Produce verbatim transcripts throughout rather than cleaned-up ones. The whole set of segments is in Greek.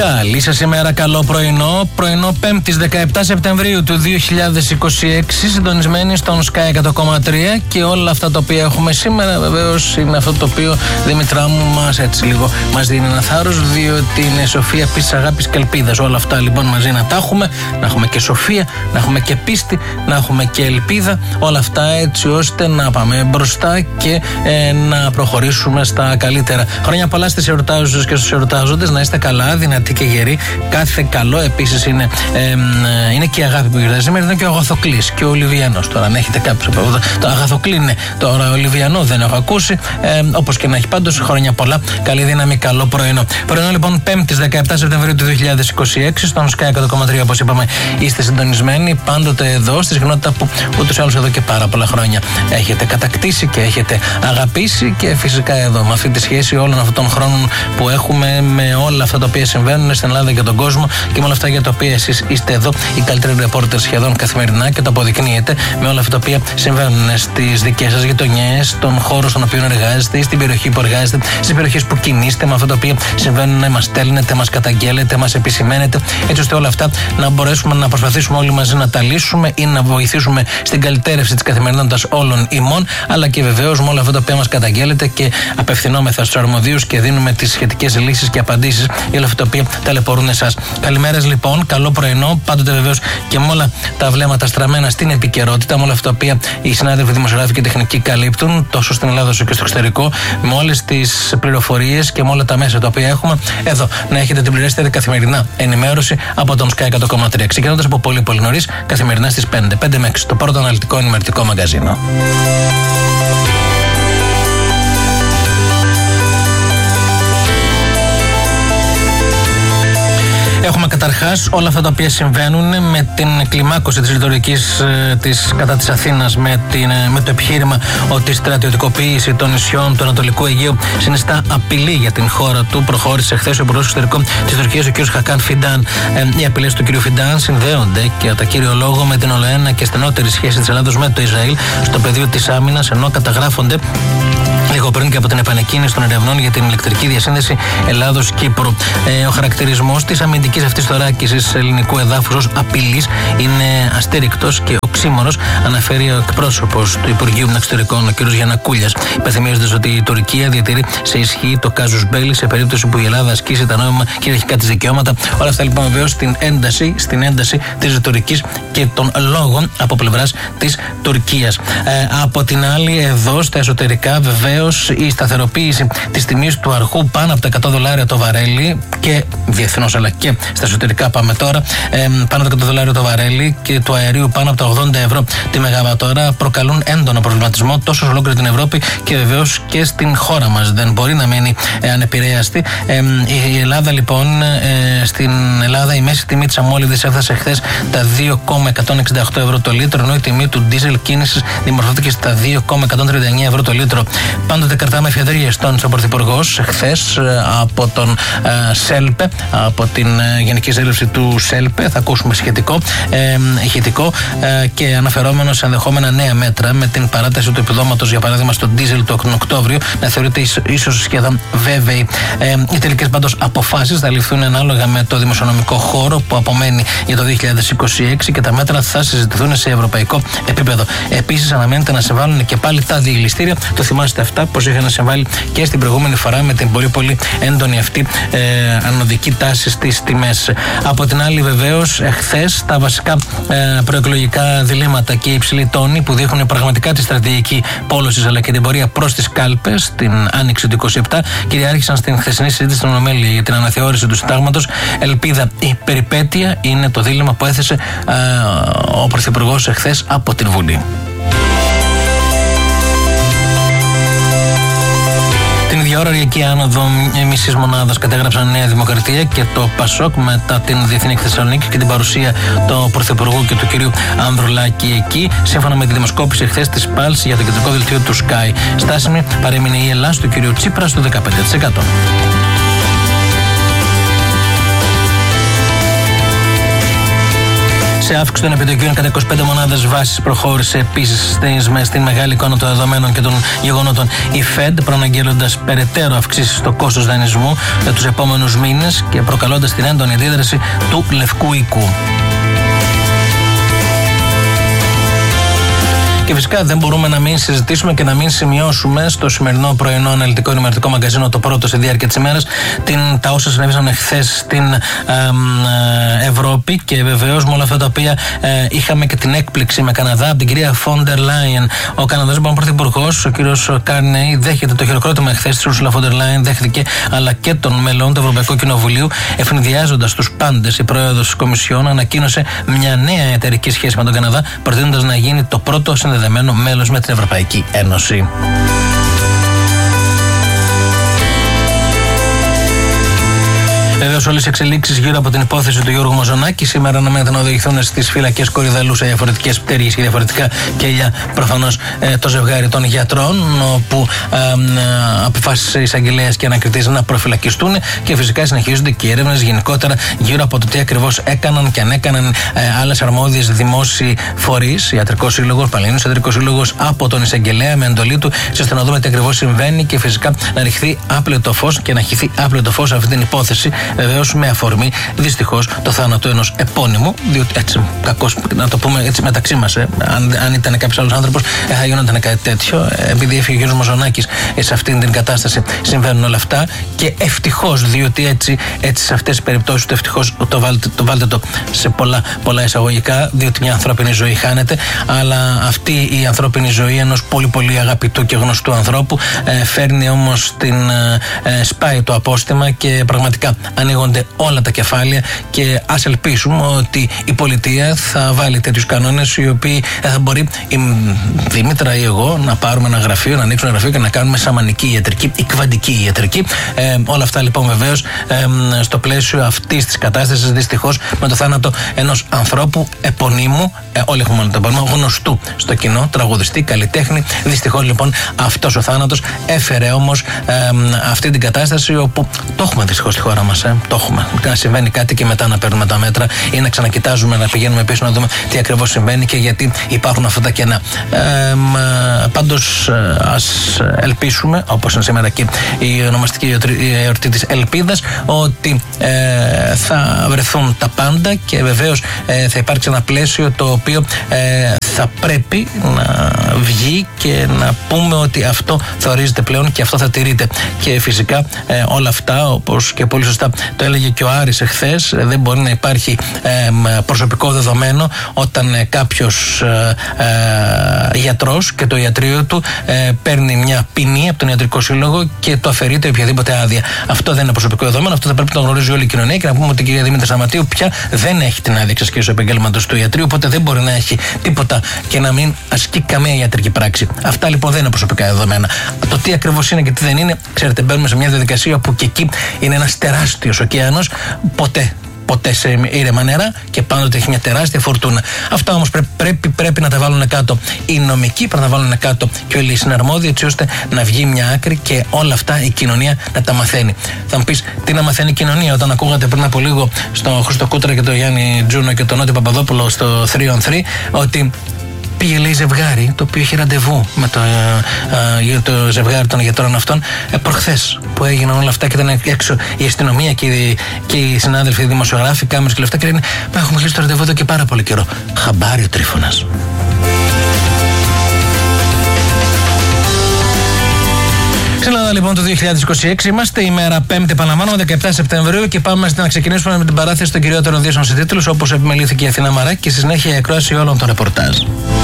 Καλή σας ημέρα, καλό πρωινό. Πρωινό Πέμπτης δεκαεπτά Σεπτεμβρίου του δύο χιλιάδες είκοσι έξι, συντονισμένοι στον Sky εκατό κόμμα τρία, και όλα αυτά τα οποία έχουμε σήμερα βεβαίως είναι αυτό το οποίο, Δημητρά μου, μας έτσι λίγο μας δίνει ένα θάρρος, διότι είναι σοφία, πίστη, αγάπης και ελπίδας. Όλα αυτά λοιπόν μαζί να τα έχουμε, να έχουμε και σοφία, να έχουμε και πίστη, να έχουμε και ελπίδα. Όλα αυτά έτσι ώστε να πάμε μπροστά και ε, να προχωρήσουμε στα καλύτερα. Χρόνια πολλά στις εορτάζουσες και στους εορτάζοντες, να είστε καλά, δυνατοί και γεροί. Κάθε καλό επίσης είναι, ε, είναι και η αγάπη που γιορτάζει σήμερα. Είναι και ο Αγαθοκλής και ο Ολιβιανός. Τώρα, αν έχετε κάποιο από αυτό, το Αγαθοκλή είναι. Τώρα, ο Ολιβιανό δεν έχω ακούσει. Ε, όπως και να έχει, πάντως, χρόνια πολλά. Καλή δύναμη, καλό πρωινό. Πρωινό λοιπόν Πέμπτης δεκαεπτά Σεπτεμβρίου του δύο χιλιάδες είκοσι έξι, στον Sky εκατό κόμμα τρία, όπως είπαμε, είστε συντονισμένοι πάντοτε εδώ, στη συχνότητα που ούτως ή άλλως εδώ και πάρα πολλά χρόνια έχετε κατακτήσει και έχετε αγαπήσει, και φυσικά εδώ με αυτή τη σχέση όλων αυτών των χρόνων που έχουμε, με όλα αυτά τα οποία συμβαίνουν στην Ελλάδα και τον κόσμο, και με όλα αυτά για τα οποία εσείς είστε εδώ, οι καλύτεροι ρεπόρτερ σχεδόν καθημερινά, και το αποδεικνύετε με όλα αυτά τα οποία συμβαίνουν στις δικές σας γειτονιές, στον χώρο στον οποίο εργάζεστε, στην περιοχή που εργάζεστε, στις περιοχές που κινείστε, με αυτά τα οποία συμβαίνουν, μας στέλνετε, μας καταγγέλλετε, μας επισημαίνετε, έτσι ώστε όλα αυτά να μπορέσουμε να προσπαθήσουμε όλοι μαζί να τα λύσουμε ή να βοηθήσουμε στην καλυτέρευση της καθημερινότητας όλων ημών, αλλά και βεβαίως με όλα αυτά τα οποία μας καταγγέλλετε, και απευθυνόμεθα στους αρμοδίους και δίνουμε τις σχετικές λύσεις και απαντήσεις για όλα αυτά τα οποία ταλαιπωρούν εσάς. Καλημέρες λοιπόν, καλό πρωινό, πάντοτε βεβαίως και με όλα τα βλέμματα στραμμένα στην επικαιρότητα, με όλα αυτά τα οποία οι συνάδελφοι δημοσιογράφοι και τεχνικοί καλύπτουν, τόσο στην Ελλάδα όσο και στο εξωτερικό, με όλες τις πληροφορίες και με όλα τα μέσα τα οποία έχουμε εδώ. Να έχετε την πληρέστερη καθημερινά ενημέρωση από τον Sky εκατό κόμμα τρία. Ξεκινώντας από πολύ πολύ νωρίς, καθημερινά στις πέντε, πέντε με έξι, το πρώτο αναλυτικό ενημερωτικό μαγκαζίνο. Έχουμε καταρχάς όλα αυτά τα οποία συμβαίνουν με την κλιμάκωση της ρητορικής της κατά της Αθήνας, με, την, με το επιχείρημα ότι η στρατιωτικοποίηση των νησιών του Ανατολικού Αιγαίου συνιστά απειλή για την χώρα του. Προχώρησε χθες ο Υπουργός Εξωτερικών της Τουρκίας, ο κ. Χακάν Φιντάν. Ε, οι απειλές του κ. Φιντάν συνδέονται και κατά κύριο λόγο με την ολοένα και στενότερη σχέση της Ελλάδος με το Ισραήλ στο πεδίο της άμυνας, ενώ καταγράφονται λίγο πριν και από την επανεκκίνηση των ερευνών για την ηλεκτρική διασύνδεση Ελλάδος-Κύπρου. Ε, ο χαρακτηρισμός της αμυντικής αυτής θωράκισης ελληνικού εδάφους ως απειλής είναι αστήρικτος και οξύμορος, αναφέρει ο εκπρόσωπος του Υπουργείου Εξωτερικών, ο κ. Γιαννακούλιας, υπενθυμίζοντας ότι η Τουρκία διατηρεί σε ισχύ το κάζους μπέλι σε περίπτωση που η Ελλάδα ασκήσει τα νόμιμα κυριαρχικά της δικαιώματα. Όλα αυτά λοιπόν βεβαίως στην ένταση, στην ένταση της ρητορικής και των λόγων από πλευράς της Τουρκίας. Ε, από την άλλη, εδώ στα εσωτερικά, βεβαίως η σταθεροποίηση της τιμής του αρχού πάνω από τα εκατό δολάρια το βαρέλι, και διεθνώς αλλά και στα εσωτερικά πάμε τώρα, ε, πάνω από τα εκατό δολάρια το βαρέλι και του αερίου πάνω από τα ογδόντα ευρώ τη μεγαβατόρα προκαλούν έντονο προβληματισμό τόσο σε ολόκληρη την Ευρώπη και βεβαίως και στην χώρα μας. Δεν μπορεί να μείνει ε, ανεπηρέαστη. Ε, η Ελλάδα λοιπόν, ε, στην Ελλάδα η μέση τιμή της αμόλυδης έφτασε χθες τα δύο κόμμα εκατόν εξήντα οκτώ ευρώ το λίτρο, ενώ η τιμή του ντίζελ κίνησης δημορφώθηκε στα δύο κόμμα εκατόν τριάντα εννέα ευρώ το λίτρο. Πάντοτε κρατάμε εφεδρείες στον Πρωθυπουργός χθες από τον ε, ΣΕΛΠΕ, από την ε, Γενική Συνέλευση του ΣΕΛΠΕ. Θα ακούσουμε σχετικό, ε, ηχητικό ε, και αναφερόμενο σε ενδεχόμενα νέα μέτρα, με την παράταση του επιδόματος, για παράδειγμα, στο ντίζελ τον Οκτώβριο να θεωρείται ίσως σχεδόν βέβαιη. Ε, οι τελικές πάντως αποφάσεις θα ληφθούν ανάλογα με το δημοσιονομικό χώρο που απομένει για το δύο χιλιάδες είκοσι έξι, και τα μέτρα θα συζητηθούν σε ευρωπαϊκό επίπεδο. Επίσης, αναμένεται να συμβάλλουν και πάλι τα διελιστήρια. Το θυμάστε αυτά, πως είχαν συμβάλει και στην προηγούμενη φορά με την πολύ πολύ έντονη αυτή ε, ανωδική τάση στις τιμές. Από την άλλη, βεβαίως, χθες τα βασικά ε, προεκλογικά διλήμματα και οι υψηλοί τόνοι που δείχνουν πραγματικά τη στρατηγική πόλωση αλλά και την πορεία προς τις κάλπες την άνοιξη του είκοσι επτά κυριάρχησαν στην χθεσινή συζήτηση στην Ολομέλεια για την αναθεώρηση του συντάγματος. Ελπίδα ή περιπέτεια είναι το δίλημμα που έθεσε ε, ο Πρωθυπουργός εχθές από την Βουλή. Την ίδια ώρα, οριακή άνοδο μισής μονάδας κατέγραψαν Νέα Δημοκρατία και το ΠΑΣΟΚ μετά την Διεθνή Θεσσαλονίκη και την παρουσία του Πρωθυπουργού και του κυρίου Ανδρουλάκη εκεί. Σύμφωνα με τη δημοσκόπηση εχθές της Πάλς για το κεντρικό δελτίο του Sky, στάσιμη παρέμεινε η Ελλάδα του κυρίου Τσίπρα στο δεκαπέντε τοις εκατό. σε αύξηση των επιτοκίων κατά είκοσι πέντε μονάδες βάσης. Προχώρησε επίσης στην μεγάλη εικόνα των δεδομένων και των γεγονότων η Fed, προαναγγέλλοντας περαιτέρω αυξήσεις στο κόστος δανεισμού για τους επόμενους μήνες και προκαλώντας την έντονη αντίδραση του Λευκού Οίκου. Και φυσικά δεν μπορούμε να μην συζητήσουμε και να μην σημειώσουμε στο σημερινό πρωινό αναλυτικό ενημερωτικό μαγκαζίνο, το πρώτο στη διάρκεια της ημέρας, την, τα όσα συνέβησαν εχθές στην ε, ε, Ευρώπη. Και βεβαίως με όλα αυτά τα οποία ε, είχαμε και την έκπληξη με Καναδά από την κυρία Φόντερ Λάιεν. Ο Καναδός λοιπόν πρωθυπουργός, ο κύριος Κάρνεϊ, δέχεται το χειροκρότημα εχθές της Ursula von der Leyen, δέχτηκε αλλά και των μελών του Ευρωπαϊκού Κοινοβουλίου, ευνηδιάζοντας τους πάντες. Η πρόεδρος της Κομισιόν ανακοίνωσε μια νέα εταιρική σχέση με τον Καναδά, προτείνοντας να γίνει το πρώτο συνδεδεμένο μέλος με την Ευρωπαϊκή Ένωση. Βεβαίως, όλες οι εξελίξεις γύρω από την υπόθεση του Γιώργου Μαζονάκη σήμερα αναμένεται να οδηγηθούν στις φυλακές Κορυδαλού σε διαφορετικές πτέρυγες και διαφορετικά κελιά. Προφανώς ε, το ζευγάρι των γιατρών, όπου ε, ε, αποφάσισε η εισαγγελέας και ανακριτής να προφυλακιστούν, και φυσικά συνεχίζονται και οι έρευνες γενικότερα γύρω από το τι ακριβώς έκαναν και αν έκαναν ε, άλλες αρμόδιες δημόσιοι φορείς, ιατρικός σύλλογος, Πανελλήνιος Ιατρικός Σύλλογος, από τον εισαγγελέα με εντολή του, ώστε να δούμε τι ακριβώς συμβαίνει και φυσικά να ρηχθεί άπλετο φως και να χυθεί άπλετο φως σε αυτή την υπόθεση. Βεβαίως με αφορμή δυστυχώς το θάνατο ενός επώνυμου, διότι έτσι, κακώς να το πούμε έτσι μεταξύ μας, ε, αν, αν ήταν κάποιος άλλος άνθρωπος, ε, θα γινόταν κάτι τέτοιο. Ε, επειδή έφυγε ο Γιώργος Μαζονάκης, ε, σε αυτήν την κατάσταση συμβαίνουν όλα αυτά, και ευτυχώς, διότι έτσι, έτσι σε αυτές τις περιπτώσεις, το ευτυχώς το βάλτε το, βάλτε το σε πολλά, πολλά εισαγωγικά, διότι μια ανθρώπινη ζωή χάνεται, αλλά αυτή η ανθρώπινη ζωή ενός πολύ πολύ αγαπητού και γνωστού ανθρώπου ε, φέρνει όμως την ε, ε, σπάει το απόστημα και πραγματικά ανοίγονται όλα τα κεφάλια, και ας ελπίσουμε ότι η πολιτεία θα βάλει τέτοιους κανόνες οι οποίοι θα μπορεί η Δήμητρα ή εγώ να πάρουμε ένα γραφείο, να ανοίξουμε ένα γραφείο και να κάνουμε σαμανική ιατρική ή κβαντική ιατρική. Ε, όλα αυτά λοιπόν βεβαίως ε, στο πλαίσιο αυτής της κατάστασης, δυστυχώς με το θάνατο ενός ανθρώπου επωνύμου, ε, όλοι έχουμε να το πούμε, γνωστού στο κοινό, τραγουδιστή, καλλιτέχνη. Δυστυχώς λοιπόν αυτός ο θάνατος έφερε όμως ε, αυτή την κατάσταση όπου το έχουμε δυστυχώς στη χώρα μας. Ε, το έχουμε. Να συμβαίνει κάτι και μετά να παίρνουμε τα μέτρα ή να ξανακοιτάζουμε, να πηγαίνουμε πίσω να δούμε τι ακριβώς συμβαίνει και γιατί υπάρχουν αυτά τα κενά. Ε, πάντως ας ελπίσουμε, όπως είναι σήμερα και η ονομαστική εορτή της ελπίδας, ότι ε, θα βρεθούν τα πάντα και βεβαίως ε, θα υπάρξει ένα πλαίσιο το οποίο ε, θα πρέπει να βγει και να πούμε ότι αυτό θα ορίζεται πλέον και αυτό θα τηρείται. Και φυσικά ε, όλα αυτά, όπως και πολύ σωστά το έλεγε και ο Άρης εχθές, δεν μπορεί να υπάρχει ε, προσωπικό δεδομένο όταν ε, κάποιος ε, ε, γιατρός και το ιατρείο του ε, παίρνει μια ποινή από τον Ιατρικό Σύλλογο και το αφαιρείται οποιαδήποτε άδεια. Αυτό δεν είναι προσωπικό δεδομένο, αυτό θα πρέπει να το γνωρίζει όλη η κοινωνία, και να πούμε ότι η κυρία Δήμητρα Σταματίου πια δεν έχει την άδεια εξασκήσεως του επαγγέλματος του ιατρίου, οπότε δεν μπορεί να έχει τίποτα και να μην ασκεί καμία ιατρική πράξη. Αυτά λοιπόν δεν είναι προσωπικά δεδομένα. Το τι ακριβώς είναι και τι δεν είναι, ξέρετε, μπαίνουμε σε μια διαδικασία που και εκεί είναι ένας τεράστιος ωκεάνος, ποτέ. Ποτέ σε ήρεμα νερά και πάντοτε έχει μια τεράστια φορτούνα. Αυτά όμως πρέπει, πρέπει, πρέπει να τα βάλουν κάτω οι νομικοί, πρέπει να τα βάλουν κάτω και όλοι οι συναρμόδιοι, έτσι ώστε να βγει μια άκρη και όλα αυτά η κοινωνία να τα μαθαίνει. Θα μου πεις, τι να μαθαίνει η κοινωνία, όταν ακούγατε πριν από λίγο στον Χρήστο Κούτρα και τον Γιάννη Τζούνο και τον Νότιο Παπαδόπουλο στο τρία on τρία, ότι πήγε, λέει, ζευγάρι το οποίο είχε ραντεβού με το, ε, ε, το ζευγάρι των γιατρών αυτών ε, προχθές που έγιναν όλα αυτά και ήταν έξω η αστυνομία και οι, και οι συνάδελφοι, οι δημοσιογράφοι, κάμερες και όλα αυτά, και λένε μα έχουμε κλείσει το ραντεβού εδώ και πάρα πολύ καιρό. Χαμπάρι ο Τρίφωνας. Στην Ελλάδα λοιπόν το δύο χιλιάδες είκοσι έξι είμαστε, ημέρα πέμπτη επαναλαμβάνω, δεκαεπτά Σεπτεμβρίου, και πάμε να ξεκινήσουμε με την παράθεση των κυριότερων δύσεων σε τίτλους, όπως επιμελήθηκε η Αθηνά Μαράκη, και στη συνέχεια η ακρόαση όλων των ρεπορτάζ.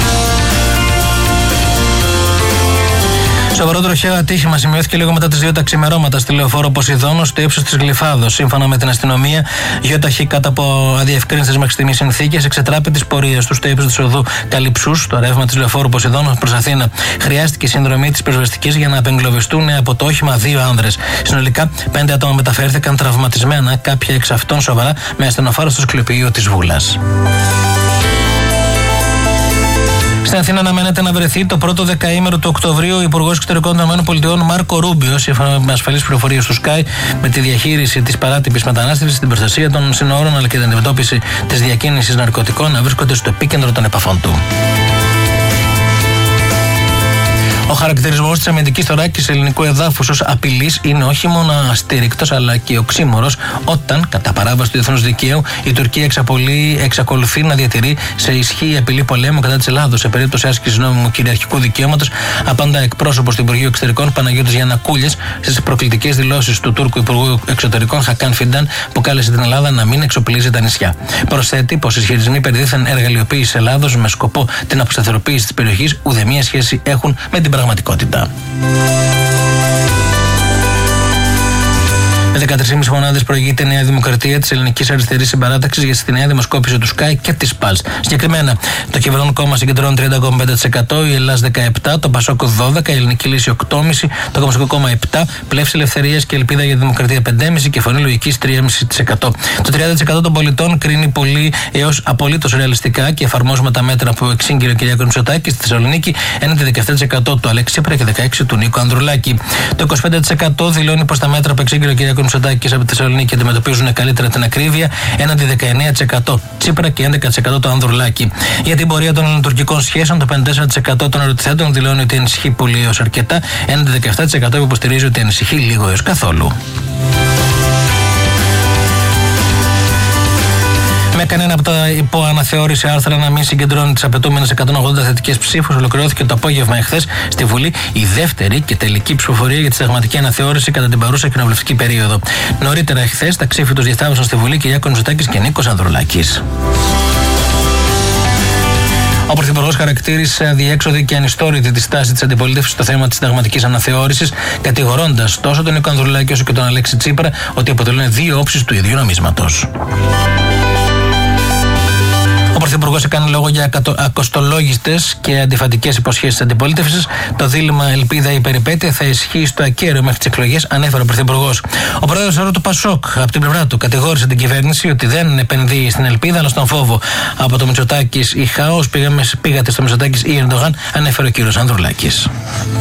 Σοβαρό τροχαίο ατύχημα σημειώθηκε λίγο μετά τις δύο τα ξημερώματα στη λεωφόρο Ποσειδώνος στο ύψος της Γλυφάδος. Σύμφωνα με την αστυνομία, γιοταχή κάτω από αδιευκρίνητες μέχρι στιγμής συνθήκες εξετράπη της πορείας του στο ύψος της οδού Καλυψούς, στο ρεύμα της λεωφόρου Ποσειδώνος προς Αθήνα. Χρειάστηκε η συνδρομή της πυροσβεστικής για να απεγκλωβιστούν από το όχημα δύο άνδρες. Συνολικά, πέντε άτομα μεταφέρθηκαν τραυματισμένα, κάποια εξ αυτών σοβαρά, με ασθενοφόρο στο Σκληπείο της Βούλας. Στην Αθήνα αναμένεται να βρεθεί το πρώτο δεκαήμερο του Οκτωβρίου ο Υπουργός Εξωτερικών των ΗΠΑ Μάρκο Ρούμπιο, σύμφωνα με ασφαλείς πληροφορίες του Sky, με τη διαχείριση της παράτυπης μετανάστευσης, την προστασία των συνόρων αλλά και την αντιμετώπιση της διακίνησης ναρκωτικών να βρίσκονται στο επίκεντρο των επαφών του. Ο χαρακτηρισμός της αμυντικής θωράκισης ελληνικού εδάφους ως απειλής είναι όχι μόνο αστήρικτος αλλά και οξύμορος όταν, κατά παράβαση του διεθνούς δικαίου, η Τουρκία εξαπολύει, εξακολουθεί να διατηρεί σε ισχύ απειλή πολέμου κατά της Ελλάδος σε περίπτωση άσκησης νόμιμου κυριαρχικού δικαιώματος, απαντά εκπρόσωπος του Υπουργείου Εξωτερικών Παναγιώτης Γιαννακούλης στις προκλητικές δηλώσεις του Τούρκου Υπουργού Εξωτερικών Χακάν Φιντάν, που κάλεσε την Ελλάδα να μην εξοπλίζει τα νησιά. Προσθέτει πως οι ισχυρισμοί περί δίθεν εργαλειοποίησης Ελλάδος με σκοπό την αποσταθεροποίηση της περιοχής ουδέμια σχέση έχουν με την πραγματικότητα. Με δεκατρείς κόμμα πέντε μονάδες προηγείται η Νέα Δημοκρατία της Ελληνικής Αριστερής Συμπαράταξης για στη νέα δημοσκόπηση του Sky και της Πάλς. Συγκεκριμένα, το Κυβερνών Κόμμα συγκεντρώνει τριάντα κόμμα πέντε τοις εκατό, η Ελλάς δεκαεπτά τοις εκατό, το Πασόκ δώδεκα τοις εκατό, η Ελληνική Λύση οκτώ κόμμα πέντε τοις εκατό, το Κομμουνιστικό Κόμμα επτά τοις εκατό, Πλεύση Ελευθερίας και Ελπίδα για τη Δημοκρατία πέντε κόμμα πέντε τοις εκατό και Φωνή Λογικής τρία κόμμα πέντε τοις εκατό. Το τριάντα τοις εκατό των πολιτών κρίνει πολύ έως απολύτως ρεαλιστικά και εφαρμόζουμε τα μέτρα που εξήγηλε ο κ. Μητσοτάκης στη Θεσσαλονίκη, έναντι δεκαεπτά τοις εκατό του Αλέξη Τσίπρα και δεκαέξι τοις εκατό του Νίκου Ανδρουλάκη. Το είκοσι πέντε τοις εκατό δηλώνει πως τα μέτρα που εξήγηλε ο κ. Μητσοτάκης από τη Θεσσαλονίκη αντιμετωπίζουν καλύτερα την ακρίβεια, έναντι δεκαεννέα τοις εκατό Τσίπρα και έντεκα τοις εκατό το Ανδρουλάκη. Για την πορεία των ελληνοτουρκικών σχέσεων, το πενήντα τέσσερα τοις εκατό των ερωτηθέντων δηλώνει ότι ανησυχεί πολύ έως αρκετά, έναντι δεκαεπτά τοις εκατό που υποστηρίζει ότι ανησυχεί λίγο έως καθόλου. Με κανένα από τα υποαναθεώρηση άρθρα να μην συγκεντρώνει τις απαιτούμενες εκατόν ογδόντα θετικές ψήφους, ολοκληρώθηκε το απόγευμα εχθές στη Βουλή η δεύτερη και τελική ψηφοφορία για τη συνταγματική αναθεώρηση κατά την παρούσα κοινοβουλευτική περίοδο. Νωρίτερα εχθές τα ξύφη τους διαθάβωσαν στη Βουλή Κυριάκος Μητσοτάκης και Νίκος Ανδρουλάκης. Ο Πρωθυπουργός χαρακτήρισε αδιέξοδη και ανιστόρητη τη στάση της αντιπολίτευσης στο θέμα της συνταγματικής αναθεώρησης, κατηγορώντας τόσο τον Νίκο Ανδρουλάκη όσο και τον Αλέξη Τσίπρα ότι αποτελούν δύο όψεις του ίδιου νομίσματος. Ο Πρωθυπουργός έκανε λόγο για ακοστολόγιστες και αντιφατικές υποσχέσεις της αντιπολίτευσης. Το δίλημμα ελπίδα ή περιπέτεια θα ισχύει στο ακέραιο μέχρι τις εκλογές, ανέφερε ο Πρωθυπουργός. Ο πρόεδρος τώρα του Πασόκ, από την πλευρά του, κατηγόρησε την κυβέρνηση ότι δεν επενδύει στην ελπίδα αλλά στον φόβο. Από το Μητσοτάκης ή χαός πήγατε στο Μητσοτάκης ή Ερντογάν, ανέφερε ο κύριος Ανδρουλάκης.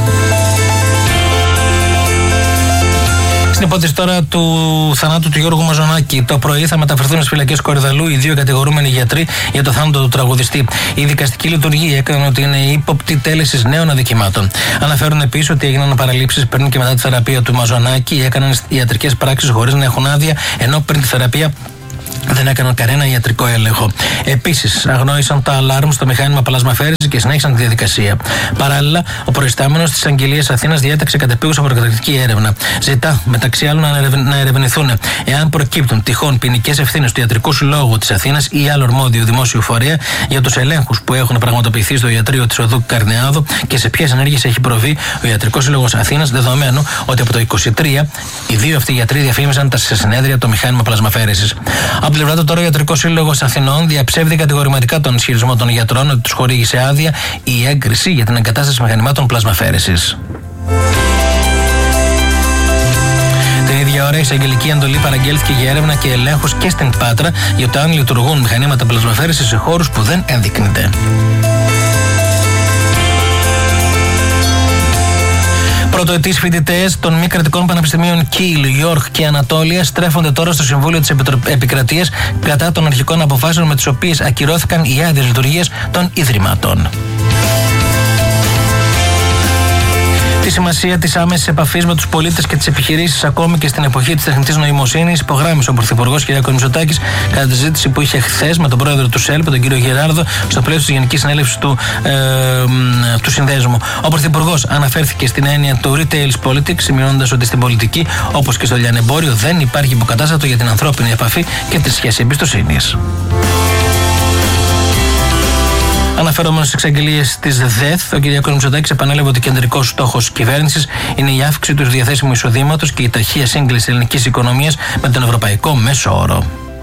Στην υπόθεση τώρα του θανάτου του Γιώργου Μαζονάκη, το πρωί θα μεταφερθούν στις φυλακές Κορυδαλού οι δύο κατηγορούμενοι γιατροί για το θάνατο του τραγουδιστή. Η δικαστική λειτουργία έκανε ότι είναι ύποπτη τέλεσης νέων αδικημάτων. Αναφέρουν επίσης ότι έγιναν παραλήψεις πριν και μετά τη θεραπεία του Μαζονάκη, έκαναν ιατρικές πράξεις χωρίς να έχουν άδεια, ενώ πριν τη θεραπεία δεν έκαναν κανένα ιατρικό έλεγχο. Επίσης, αγνόησαν τα αλάρμ στο μηχάνημα πλασμαφέρησης και συνέχισαν τη διαδικασία. Παράλληλα, ο προϊστάμενος της Αγγελίας Αθήνας διέταξε κατεπίγουσα προκαταρκτική έρευνα. Ζητά, μεταξύ άλλων, να ερευνηθούν εάν προκύπτουν τυχόν ποινικές ευθύνες του Ιατρικού Συλλόγου της Αθήνας ή άλλου αρμόδιου δημόσιου φορέα για τους ελέγχους που έχουν πραγματοποιηθεί στο ιατρείο της Οδού Καρνεάδου και σε ποιες ενέργειες έχει προβεί ο Ιατρικός Σύλλογος Αθήνας, δεδομένου ότι από το είκοσι τρία οι δύο αυτοί γιατροί διαφήμισαν τα συνέδρια το μηχάνημα πλασμαφέρησης. Από την πλευρά του, τώρα ο Ιατρικός Σύλλογος Αθηνών διαψεύδει κατηγορηματικά τον ισχυρισμό των γιατρών ότι τους χορήγησε άδεια η έγκριση για την εγκατάσταση μηχανημάτων πλασμαφέρησης. Την ίδια ώρα, η εισαγγελική εντολή παραγγέλθηκε για έρευνα και ελέγχους και στην Πάτρα για το αν λειτουργούν μηχανήματα πλασμαφέρησης σε χώρους που δεν ενδεικνύεται. Πρωτοετής φοιτητές των μη κρατικών πανεπιστημίων Κιλ, Ιόρκ και Ανατόλια στρέφονται τώρα στο Συμβούλιο της Επικρατείας κατά των αρχικών αποφάσεων με τις οποίες ακυρώθηκαν οι άδειες λειτουργίας των Ιδρυμάτων. Τη σημασία της άμεσης επαφής με τους πολίτες και τις επιχειρήσεις, ακόμη και στην εποχή της τεχνητής νοημοσύνης, υπογράμμισε ο Πρωθυπουργός κ. Μητσοτάκης κατά τη συζήτηση που είχε χθες με τον πρόεδρο του ΣΕΛΠ, τον κύριο Γεράρδο, στο πλαίσιο της Γενικής Συνέλευσης του, ε, του Συνδέσμου. Ο Πρωθυπουργός αναφέρθηκε στην έννοια του retail politics, σημειώνοντας ότι στην πολιτική, όπως και στο λιανεμπόριο, δεν υπάρχει υποκατάστατο για την ανθρώπινη επαφή και τη σχέση εμπιστοσύνης. Αναφερόμενος στις εξαγγελίες της ΔΕΘ, ο κ. Μητσοτάκης επανέλαβε ότι κεντρικός στόχος της κυβέρνησης είναι η αύξηση του διαθέσιμου εισοδήματος και η ταχεία σύγκληση της ελληνικής οικονομίας με τον ευρωπαϊκό μέσο όρο.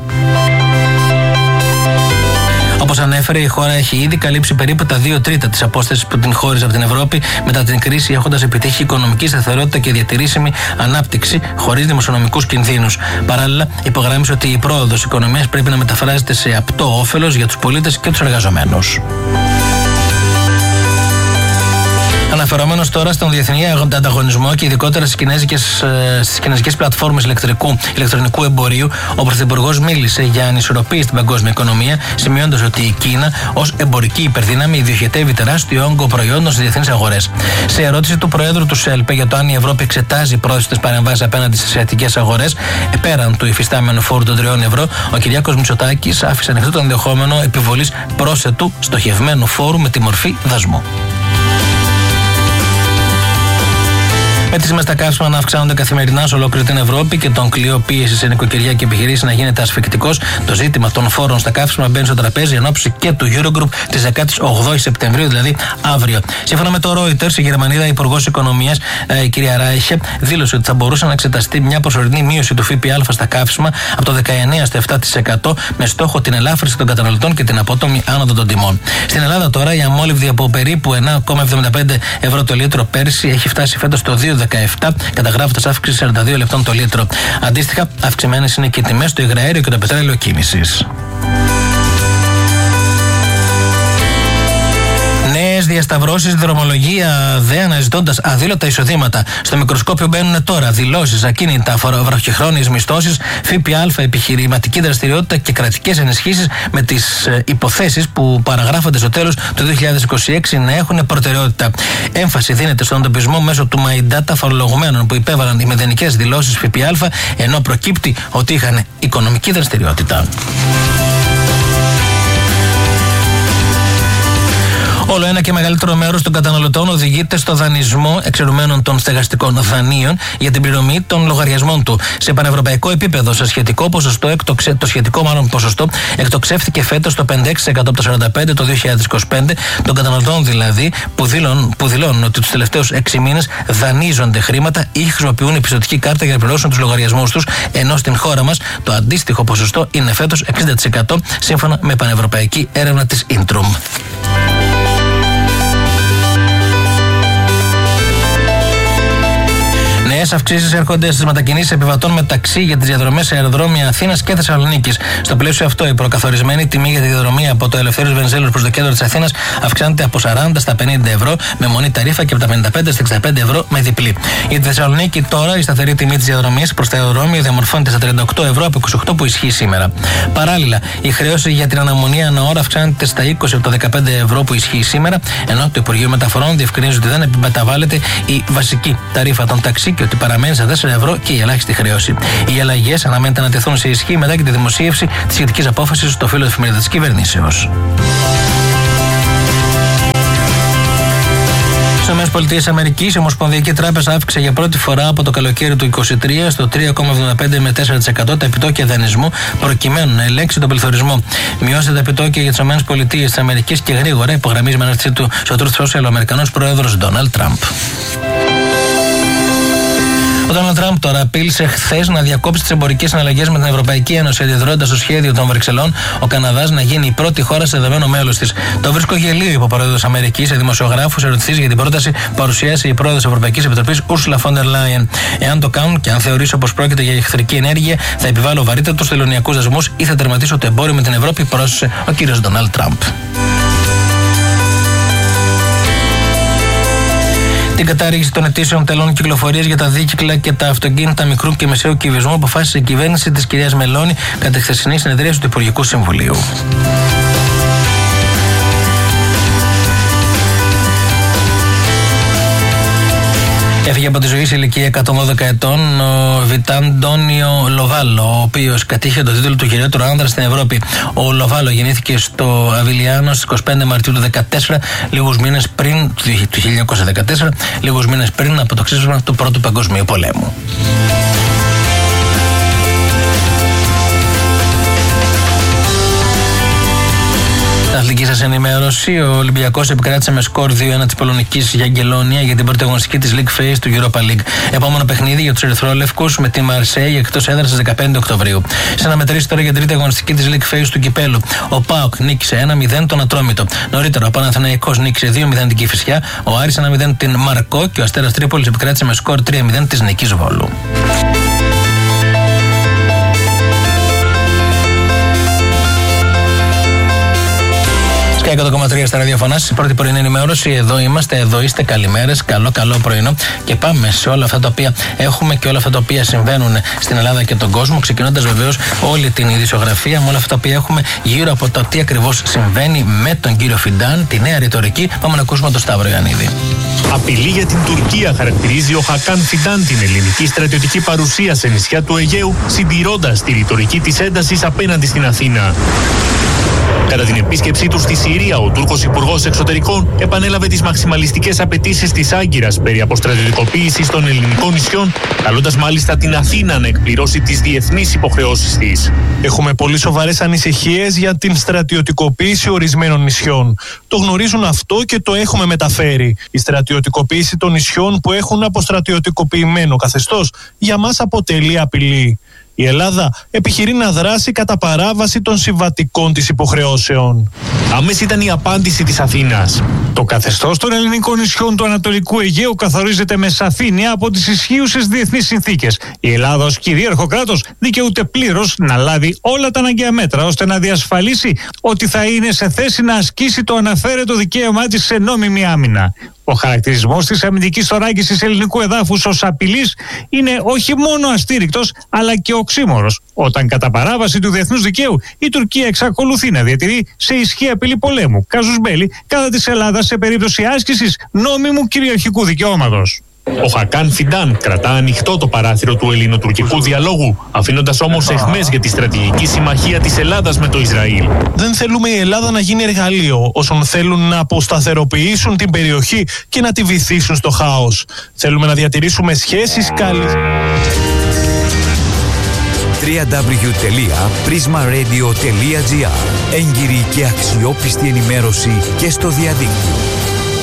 Όπως ανέφερε, η χώρα έχει ήδη καλύψει περίπου τα δύο τρίτα της απόστασης που την χώριζε από την Ευρώπη μετά την κρίση, έχοντας επιτύχει οικονομική σταθερότητα και διατηρήσιμη ανάπτυξη χωρίς δημοσιονομικούς κινδύνους. Παράλληλα, υπογράμμισε ότι η πρόοδος της οικονομίας πρέπει να μεταφράζεται σε απτό όφελος για τους πολίτες και τους εργαζομένους. Αναφερόμενος τώρα στον διεθνή ανταγωνισμό και ειδικότερα στις κινέζικες πλατφόρμες ηλεκτρονικού εμπορίου, ο Πρωθυπουργός μίλησε για ανισορροπίες στην παγκόσμια οικονομία, σημειώντας ότι η Κίνα ως εμπορική υπερδύναμη διοχετεύει τεράστιο όγκο προϊόντων στις διεθνείς αγορές. Σε ερώτηση του Προέδρου του ΣΕΛΠΕ για το αν η Ευρώπη εξετάζει πρόσθετες παρεμβάσεις απέναντι στις ασιατικές αγορές, πέραν του υφιστάμενου φόρου των τριών ευρώ, ο Κυριάκος Μητσοτάκης άφησε ανοιχτό το ενδεχόμενο επιβολής πρόσθετου στοχευμένου φόρου με τη μορφή δασμού. Με τις τιμές στα καύσιμα να αυξάνονται καθημερινά σε ολόκληρη την Ευρώπη και τον κλειό πίεση σε νοικοκυριά και επιχειρήσεις να γίνεται ασφικτικός, το ζήτημα των φόρων στα καύσιμα μπαίνει στο τραπέζι εν ώψη και του Eurogroup της δεκαοκτώ Σεπτεμβρίου, δηλαδή αύριο. Σύμφωνα με το Reuters, η Γερμανίδα Υπουργός Οικονομίας, η κυρία Ράιχε, δήλωσε ότι θα μπορούσε να εξεταστεί μια προσωρινή μείωση του ΦΠΑ στα καύσιμα από το δεκαεννέα στο επτά τοις εκατό με στόχο την ελάφρυνση των καταναλωτών και την απότομη άνοδο των τιμών. Στην Ελλάδα τώρα η αμόλυβδη από περίπου ένα κόμμα εβδομήντα πέντε ευρώ το λίτρο πέρσι έχει φτάσει φέτος στο δύο κόμμα δεκαεπτά, καταγράφοντας αύξηση σαράντα δύο λεπτών το λίτρο. Αντίστοιχα, αυξημένες είναι και οι τιμές στο υγραέριο και το πετρέλαιο κίνησης. Νέες διασταυρώσεις στη δρομολογία δε αναζητώντας αδήλωτα εισοδήματα. Στο μικροσκόπιο μπαίνουν τώρα δηλώσεις, ακίνητα, βραχυχρόνιες μισθώσεις, ΦΠΑ, επιχειρηματική δραστηριότητα και κρατικές ενισχύσεις, με τις ε, υποθέσεις που παραγράφονται στο τέλος του δύο χιλιάδες είκοσι έξι να έχουν προτεραιότητα. Έμφαση δίνεται στον εντοπισμό μέσω του My Data φορολογουμένων που υπέβαλαν οι μηδενικές δηλώσεις ΦΠΑ, ενώ προκύπτει ότι είχαν οικονομική δραστηριότητα. Όλο ένα και μεγαλύτερο μέρος των καταναλωτών οδηγείται στο δανεισμό εξαιρουμένων των στεγαστικών δανείων για την πληρωμή των λογαριασμών του. Σε πανευρωπαϊκό επίπεδο, σε σχετικό ποσοστό, εκτοξε... το σχετικό μάλλον ποσοστό εκτοξεύθηκε φέτος στο πενήντα έξι τοις εκατό από το σαράντα πέντε τοις εκατό το δύο χιλιάδες είκοσι πέντε, των καταναλωτών δηλαδή που δηλώνουν, που δηλώνουν ότι τους τελευταίους έξι μήνες δανείζονται χρήματα ή χρησιμοποιούν πιστωτική κάρτα για να πληρώσουν τους λογαριασμούς τους, ενώ στην χώρα μας το αντίστοιχο ποσοστό είναι φέτος εξήντα τοις εκατό σύμφωνα με πανευρωπαϊκή έρευνα της Intrum. Νέες αυξήσεις έρχονται στις μετακινήσεις επιβατών με ταξί για τις διαδρομές σε αεροδρόμια Αθήνας και Θεσσαλονίκης. Στο πλαίσιο αυτό, η προκαθορισμένη τιμή για τη διαδρομή από το Ελευθέριος Βενιζέλος προς το κέντρο της Αθήνας αυξάνεται από σαράντα στα πενήντα ευρώ με μονή ταρίφα και από τα πενήντα πέντε στα εξήντα πέντε ευρώ με διπλή. Για τη Θεσσαλονίκη, τώρα η σταθερή τιμή της διαδρομής προς το αεροδρόμιο διαμορφώνεται στα τριάντα οκτώ ευρώ από είκοσι οκτώ που ισχύει σήμερα. Παράλληλα, η χρέωση για την αναμονή ανά ώρα αυξάνεται στα είκοσι από τα δεκαπέντε ευρώ που ισχύει σήμερα, ενώ το Υπουργείο Μεταφορών διευκρινίζει ότι δεν επιμεταβάλλεται η βασική ταρίφα των ταξί και ότι παραμένει στα τέσσερα ευρώ και η ελάχιστη χρέωση. Οι αλλαγές αναμένεται να τεθούν σε ισχύ μετά και τη δημοσίευση της σχετικής απόφασης στο φύλλο εφημερίδα της κυβερνήσεως. Στις ΗΠΑ, η Ομοσπονδιακή Τράπεζα αύξησε για πρώτη φορά από το καλοκαίρι του είκοσι τρία στο τρία κόμμα εβδομήντα πέντε με τέσσερα τοις εκατό τα επιτόκια δανεισμού, προκειμένου να ελέγξει τον πληθωρισμό. Μειώσε τα επιτόκια για τις ΗΠΑ και γρήγορα, υπογραμμίζει με αναρτησία του στο Truth Social ο Αμερικανός πρόεδρος Ντόναλντ Τραμπ. Ο Ντόναλντ Τραμπ τώρα απείλησε χθες να διακόψει τις εμπορικές συναλλαγές με την Ευρωπαϊκή Ένωση, αντιδρώντας στο σχέδιο των Βρυξελών ο Καναδάς να γίνει η πρώτη χώρα σε δεδομένο μέλος της. Το βρίσκω γελίο, είπε ο πρόεδρος Αμερικής σε δημοσιογράφους ερωτηθείς για την πρόταση που παρουσίασε η πρόεδρος Ευρωπαϊκής Επιτροπής Ursula von der Leyen. Εάν το κάνουν και αν θεωρήσω πως πρόκειται για εχθρική ενέργεια, θα επιβάλλω βαρύτερους τελωνειακούς δασμούς ή θα τερματίσω το εμπόριο με την Ευρώπη, πρόσθεσε ο κύριος Ντόναλντ Τραμπ. Την κατάργηση των αιτήσεων τελών κυκλοφορίας για τα δίκυκλα και τα αυτοκίνητα μικρού και μεσαίου κυβισμού αποφάσισε η κυβέρνηση της κυρίας Μελώνη κατά τη χθεσινή συνεδρίαση του Υπουργικού Συμβουλίου. Έφυγε από τη ζωή σε ηλικία εκατόν δώδεκα ετών ο Βιταντόνιο Λοβάλο, ο οποίος κατήχε το τίτλο του χειρότερου άνδρα στην Ευρώπη. Ο Λοβάλο γεννήθηκε στο Αβιλιάνο στις είκοσι πέντε Μαρτίου του δύο χιλιάδες δεκατέσσερα, λίγους μήνες πριν, του χίλια εννιακόσια δεκατέσσερα, λίγους μήνες πριν από το ξέσπασμα του Πρώτου Παγκοσμίου Πολέμου. Αθλητική σας ενημέρωση. Ο Ολυμπιακός επικράτησε με σκορ δύο ένα της Πολωνικής Γιαγκελόνια για την πρωταγωνιστική της League Phase του Europa League. Επόμενο παιχνίδι για τους Ερυθρόλευκους με τη Μαρσέη εκτός έδρας στις δεκαπέντε Οκτωβρίου. Σε ένα μετρήσει τώρα για την τρίτη αγωνιστική της League Phase του Κυπέλου. Ο ΠΑΟΚ νίκησε ένα μηδέν τον Ατρόμητο. Νωρίτερα ο Παναθηναϊκός νίκησε δύο μηδέν την Κηφισιά. Ο Άρης ένα μηδέν την Μαρκό και ο Αστέρας Τρίπολης επικράτησε με σκορ τρία μηδέν της Νικής Βόλου. εκατό κόμμα τρία στα ραδιοφωνά σας, η πρώτη πρωινή ενημέρωση. Εδώ είμαστε, εδώ είστε. Καλημέρες, καλό, καλό πρωινό. Και πάμε σε όλα αυτά τα οποία έχουμε και όλα αυτά τα οποία συμβαίνουν στην Ελλάδα και τον κόσμο. Ξεκινώντας βεβαίως όλη την ειδησιογραφία με όλα αυτά τα οποία έχουμε γύρω από το τι ακριβώς συμβαίνει με τον κύριο Φιντάν, τη νέα ρητορική. Πάμε να ακούσουμε τον Σταύρο Ιωαννίδη. Απειλή για την Τουρκία χαρακτηρίζει ο Χακάν Φιντάν την ελληνική στρατιωτική παρουσία σε νησιά του Αιγαίου, συντηρώντας τη ρητορική της έντασης απέναντι στην Αθήνα. Κατά την επίσκεψή του στη Συρία, ο Τούρκος Υπουργός Εξωτερικών επανέλαβε τις μαξιμαλιστικές απαιτήσεις της Άγκυρας περί αποστρατιωτικοποίησης των ελληνικών νησιών, καλώντας μάλιστα την Αθήνα να εκπληρώσει τις διεθνείς υποχρεώσεις της. Έχουμε πολύ σοβαρές ανησυχίες για την στρατιωτικοποίηση ορισμένων νησιών. Το γνωρίζουν αυτό και το έχουμε μεταφέρει. Η στρατιωτικοποίηση των νησιών που έχουν αποστρατιωτικοποιημένο καθεστώς για μας αποτελεί απειλή. Η Ελλάδα επιχειρεί να δράσει κατά παράβαση των συμβατικών της υποχρεώσεων. Άμεση ήταν η απάντηση της Αθήνας. Το καθεστώς των ελληνικών νησιών του Ανατολικού Αιγαίου καθορίζεται με σαφήνεια από τις ισχύουσες διεθνείς συνθήκες. Η Ελλάδα ως κυρίαρχο κράτος δικαιούται πλήρως να λάβει όλα τα αναγκαία μέτρα ώστε να διασφαλίσει ότι θα είναι σε θέση να ασκήσει το αναφέρετο δικαίωμά της σε νόμιμη άμυνα. Ο χαρακτηρισμός της αμυντικής θωράκισης ελληνικού εδάφους ως απειλής είναι όχι μόνο αστήρικτος, αλλά και οξύμορος, όταν κατά παράβαση του διεθνούς δικαίου η Τουρκία εξακολουθεί να διατηρεί σε ισχύ απειλή πολέμου, κάζους μπέλι, κατά της Ελλάδας σε περίπτωση άσκησης νόμιμου κυριαρχικού δικαιώματος. Ο Χακάν Φιντάν κρατά ανοιχτό το παράθυρο του ελληνοτουρκικού διαλόγου, αφήνοντας όμως αιχμές για τη στρατηγική συμμαχία της Ελλάδας με το Ισραήλ. Δεν θέλουμε η Ελλάδα να γίνει εργαλείο όσων θέλουν να αποσταθεροποιήσουν την περιοχή και να τη βυθίσουν στο χάος. Θέλουμε να διατηρήσουμε σχέσεις καλής. double-u double-u double-u τελεία πρίσμα ρέιντιο τελεία τζι άρ. Έγκυρη και αξιόπιστη ενημέρωση και στο διαδίκτυο.